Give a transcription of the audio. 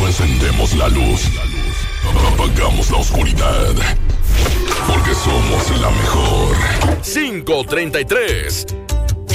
Encendemos la luz. Apagamos la oscuridad. Porque somos la mejor. 5:33